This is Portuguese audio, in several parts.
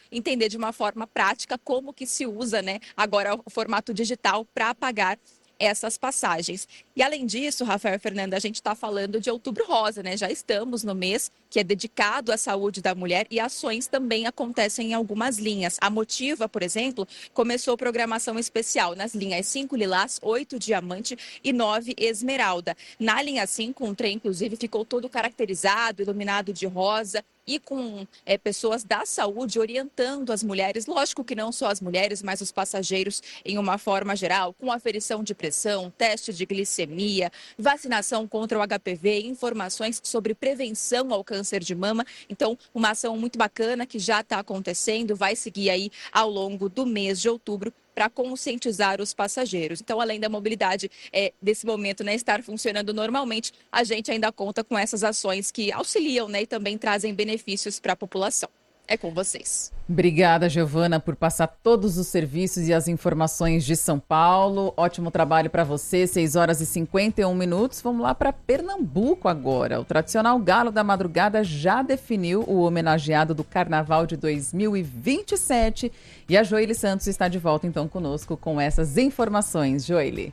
entender de uma forma prática como que se usa, né, agora o formato digital para pagar essas passagens. E além disso, Rafael e Fernanda, a gente está falando de Outubro Rosa, né? Já estamos no mês que é dedicado à saúde da mulher e ações também acontecem em algumas linhas. A Motiva, por exemplo, começou programação especial nas linhas 5 Lilás, 8 Diamante e 9 Esmeralda. Na linha 5, um trem, inclusive, ficou todo caracterizado, iluminado de rosa e com pessoas da saúde orientando as mulheres, lógico que não só as mulheres, mas os passageiros em uma forma geral, com aferição de pressão, teste de glicemia, vacinação contra o HPV, informações sobre prevenção ao câncer de mama. Então, uma ação muito bacana que já está acontecendo, vai seguir aí ao longo do mês de outubro para conscientizar os passageiros. Então, além da mobilidade desse momento, né, estar funcionando normalmente, a gente ainda conta com essas ações que auxiliam, né, e também trazem benefícios para a população. É com vocês. Obrigada, Giovana, por passar todos os serviços e as informações de São Paulo. Ótimo trabalho para você, 6 horas e 51 minutos. Vamos lá para Pernambuco agora. O tradicional Galo da Madrugada já definiu o homenageado do Carnaval de 2027 e a Joely Santos está de volta então conosco com essas informações. Joely.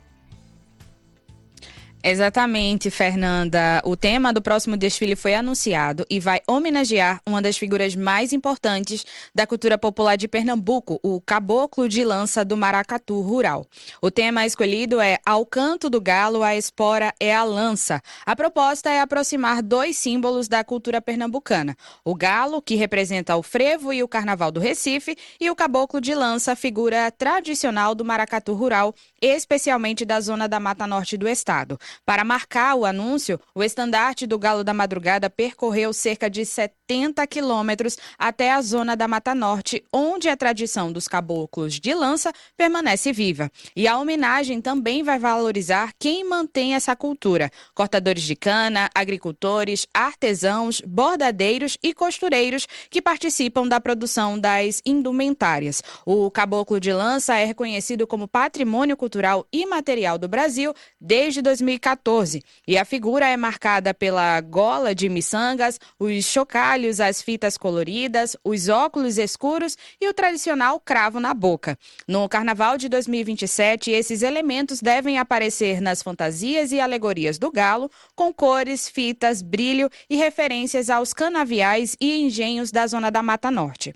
Exatamente, Fernanda. O tema do próximo desfile foi anunciado e vai homenagear uma das figuras mais importantes da cultura popular de Pernambuco, o Caboclo de Lança do Maracatu Rural. O tema escolhido é Ao Canto do Galo, a Espora é a Lança. A proposta é aproximar dois símbolos da cultura pernambucana. O galo, que representa o frevo e o carnaval do Recife, e o Caboclo de Lança, figura tradicional do Maracatu Rural, especialmente da zona da Mata Norte do estado. Para marcar o anúncio, o estandarte do Galo da Madrugada percorreu cerca de 70 quilômetros até a zona da Mata Norte, onde a tradição dos caboclos de lança permanece viva. E a homenagem também vai valorizar quem mantém essa cultura: cortadores de cana, agricultores, artesãos, bordadeiros e costureiros que participam da produção das indumentárias. O Caboclo de Lança é reconhecido como Patrimônio Cultural Imaterial do Brasil desde 2014 e a figura é marcada pela gola de miçangas, os chocalhos, as fitas coloridas, os óculos escuros e o tradicional cravo na boca. No Carnaval de 2027, esses elementos devem aparecer nas fantasias e alegorias do galo, com cores, fitas, brilho e referências aos canaviais e engenhos da zona da Mata Norte.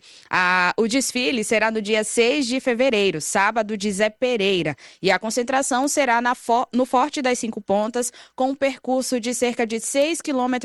O desfile será no dia 6 de fevereiro, sábado de Zé Pereira, e a concentração será no Forte das Cinco Pontas, com um percurso de cerca de 6,5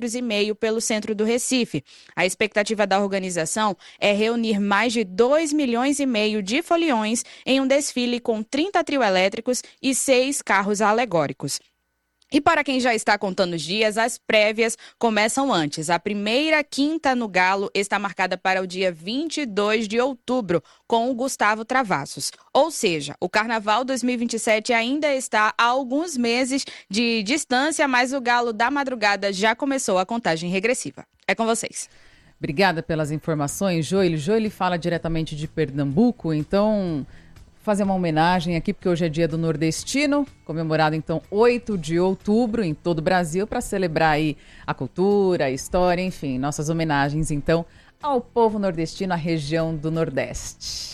km pelo centro do Recife. A expectativa da organização é reunir mais de 2,5 milhões de foliões em um desfile com 30 trio elétricos e 6 carros alegóricos. E para quem já está contando os dias, as prévias começam antes. A primeira quinta no Galo está marcada para o dia 22 de outubro, com o Gustavo Travassos. Ou seja, o Carnaval 2027 ainda está a alguns meses de distância, mas o Galo da Madrugada já começou a contagem regressiva. É com vocês. Obrigada pelas informações, Joely. Joely fala diretamente de Pernambuco, então fazer uma homenagem aqui, porque hoje é dia do nordestino, comemorado então 8 de outubro em todo o Brasil, para celebrar aí a cultura, a história, enfim, nossas homenagens então ao povo nordestino, à região do Nordeste.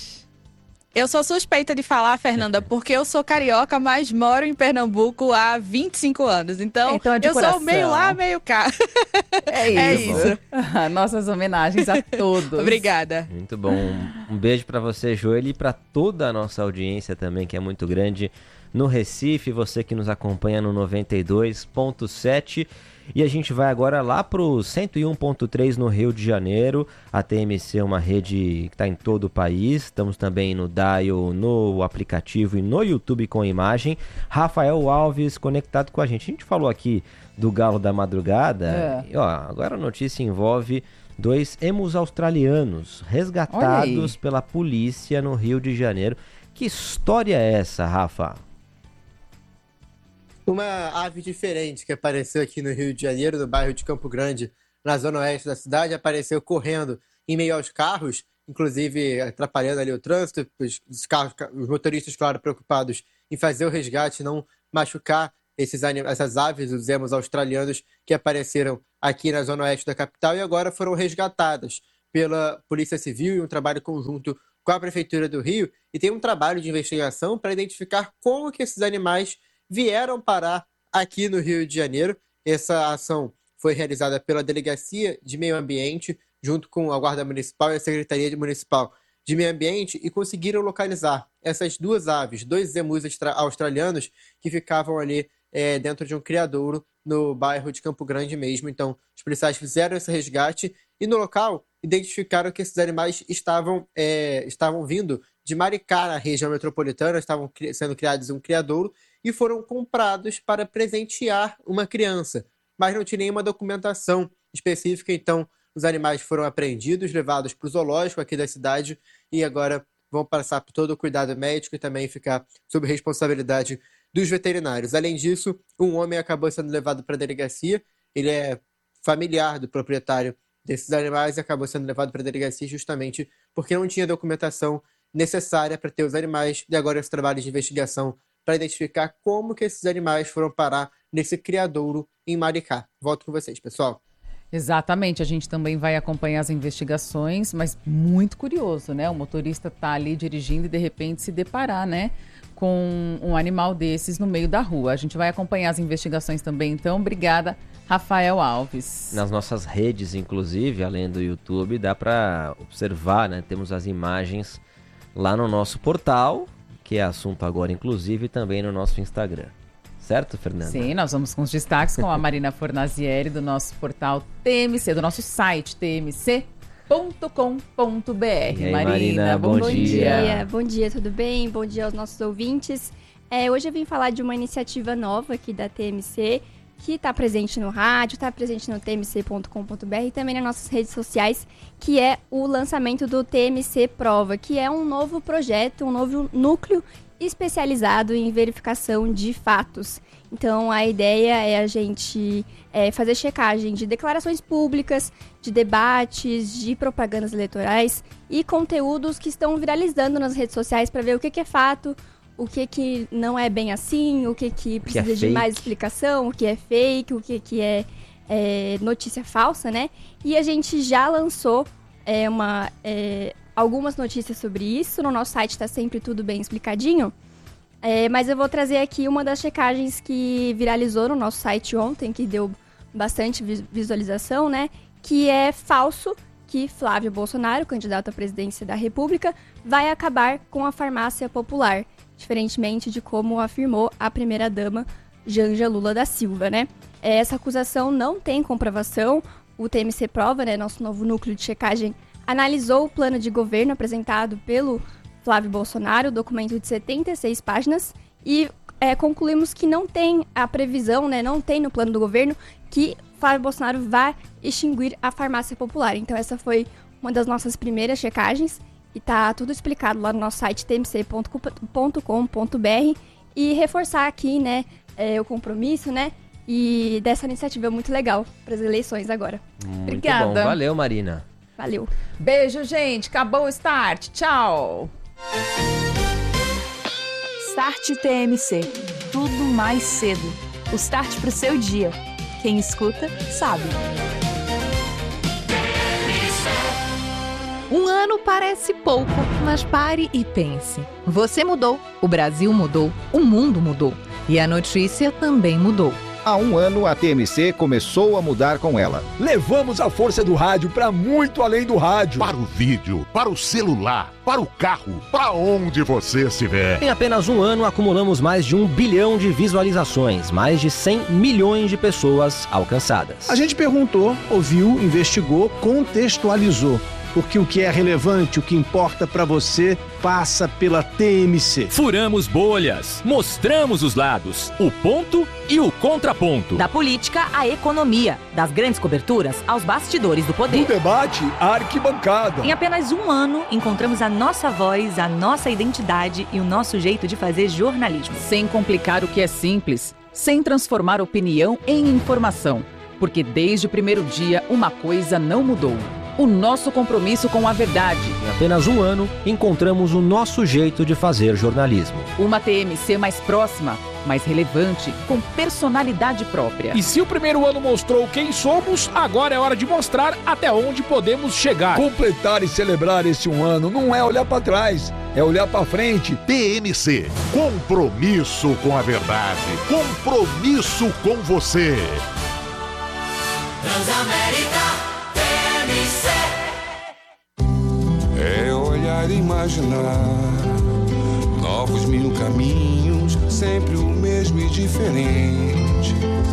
Eu sou suspeita de falar, Fernanda, porque eu sou carioca, mas moro em Pernambuco há 25 anos. Então é de eu coração. Sou meio lá, meio cá. É isso. Nossas homenagens a todos. Obrigada. Muito bom. Um beijo para você, Joely, e para toda a nossa audiência também, que é muito grande no Recife, você que nos acompanha no 92.7. E a gente vai agora lá para o 101.3 no Rio de Janeiro. A TMC é uma rede que está em todo o país. Estamos também no Dial, no aplicativo e no YouTube com imagem. Rafael Alves conectado com a gente. A gente falou aqui do Galo da Madrugada. E, agora a notícia envolve 2 emus australianos resgatados pela polícia no Rio de Janeiro. Que história é essa, Rafa? Uma ave diferente que apareceu aqui no Rio de Janeiro, no bairro de Campo Grande, na zona oeste da cidade, apareceu correndo em meio aos carros, inclusive atrapalhando ali o trânsito, os motoristas, claro, preocupados em fazer o resgate, não machucar essas aves, os emus australianos que apareceram aqui na zona oeste da capital e agora foram resgatadas pela Polícia Civil e um trabalho conjunto com a Prefeitura do Rio, e tem um trabalho de investigação para identificar como que esses animais vieram parar aqui no Rio de Janeiro. Essa ação foi realizada pela Delegacia de Meio Ambiente, junto com a Guarda Municipal e a Secretaria Municipal de Meio Ambiente, e conseguiram localizar essas duas aves, 2 emus australianos que ficavam ali dentro de um criadouro no bairro de Campo Grande mesmo. Então, os policiais fizeram esse resgate e no local identificaram que esses animais estavam vindo de Maricá, na região metropolitana, estavam sendo criados em um criadouro e foram comprados para presentear uma criança, mas não tinha nenhuma documentação específica. Então, os animais foram apreendidos, levados para o zoológico aqui da cidade e agora vão passar por todo o cuidado médico e também ficar sob responsabilidade dos veterinários. Além disso, um homem acabou sendo levado para a delegacia. Ele é familiar do proprietário desses animais e acabou sendo levado para a delegacia justamente porque não tinha documentação necessária para ter os animais. E agora esse trabalho de investigação para identificar como que esses animais foram parar nesse criadouro em Maricá. Volto com vocês, pessoal. Exatamente, a gente também vai acompanhar as investigações, mas muito curioso, né? O motorista tá ali dirigindo e de repente se deparar, né, com um animal desses no meio da rua. A gente vai acompanhar as investigações também, então obrigada, Rafael Alves. Nas nossas redes, inclusive, além do YouTube, dá para observar, né? Temos as imagens lá no nosso portal, que é assunto agora, inclusive, também no nosso Instagram. Certo, Fernanda? Sim, nós vamos com os destaques com a Marina Fornazieri do nosso portal TMC, do nosso site tmc.com.br. Marina, bom dia. Bom dia, tudo bem? Bom dia aos nossos ouvintes. Hoje eu vim falar de uma iniciativa nova aqui da TMC, que está presente no rádio, está presente no tmc.com.br e também nas nossas redes sociais, que é o lançamento do TMC Prova, que é um novo projeto, um novo núcleo especializado em verificação de fatos. Então, a ideia é a gente fazer checagem de declarações públicas, de debates, de propagandas eleitorais e conteúdos que estão viralizando nas redes sociais para ver o que é fato, o que não é bem assim, o que precisa de mais explicação, o que é fake, o que é notícia falsa, né? E a gente já lançou algumas notícias sobre isso. No nosso site está sempre tudo bem explicadinho. Mas eu vou trazer aqui uma das checagens que viralizou no nosso site ontem, que deu bastante visualização, né? Que é falso que Flávio Bolsonaro, candidato à presidência da República, vai acabar com a farmácia popular, diferentemente de como afirmou a primeira-dama Janja Lula da Silva, né? Essa acusação não tem comprovação. O TMC Prova, né, nosso novo núcleo de checagem, analisou o plano de governo apresentado pelo Flávio Bolsonaro, documento de 76 páginas, e concluímos que não tem a previsão, né, não tem no plano do governo que Flávio Bolsonaro vai extinguir a farmácia popular. Então essa foi uma das nossas primeiras checagens e tá tudo explicado lá no nosso site tmc.com.br. E reforçar aqui, né, o compromisso, né, e dessa iniciativa muito legal para as eleições agora. Muito Obrigada. Bom. Valeu, Marina. Valeu. Beijo, gente. Acabou o Start. Tchau. Start TMC. Tudo mais cedo. O start pro seu dia. Quem escuta, sabe. Um ano parece pouco, mas pare e pense. Você mudou, o Brasil mudou, o mundo mudou. E a notícia também mudou. Há um ano, a TMC começou a mudar com ela. Levamos a força do rádio para muito além do rádio. Para o vídeo, para o celular, para o carro, para onde você estiver. Em apenas um ano, acumulamos mais de 1 bilhão de visualizações, mais de 100 milhões de pessoas alcançadas. A gente perguntou, ouviu, investigou, contextualizou. Porque o que é relevante, o que importa para você, passa pela TMC. Furamos bolhas, mostramos os lados, o ponto e o contraponto. Da política à economia, das grandes coberturas aos bastidores do poder. Do debate à arquibancada. Em apenas um ano, encontramos a nossa voz, a nossa identidade e o nosso jeito de fazer jornalismo. Sem complicar o que é simples, sem transformar opinião em informação. Porque desde o primeiro dia, uma coisa não mudou. O nosso compromisso com a verdade. Em apenas um ano, encontramos o nosso jeito de fazer jornalismo. Uma TMC mais próxima, mais relevante, com personalidade própria. E se o primeiro ano mostrou quem somos, agora é hora de mostrar até onde podemos chegar. Completar e celebrar esse um ano não é olhar para trás, é olhar para frente. TMC, compromisso com a verdade, compromisso com você. Transamérica, TMC. É olhar e imaginar novos mil caminhos, sempre o mesmo e diferente.